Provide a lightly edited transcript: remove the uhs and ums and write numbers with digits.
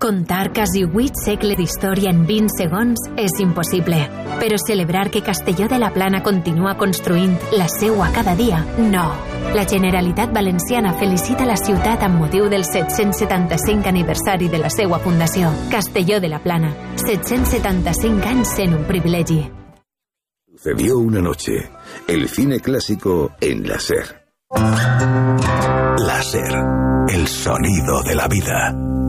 Contar quasi 8 segles d'història en 20 segons és impossible, però celebrar que Castelló de la Plana continua construint la seua cada dia, no. La Generalitat Valenciana felicita la ciutat amb motiu del 775 aniversari de la seua fundació. Castelló de la Plana, 775 anys sent un privilegi. Sucedió una noche, el cine clásico en Láser. Láser, el sonido de la vida.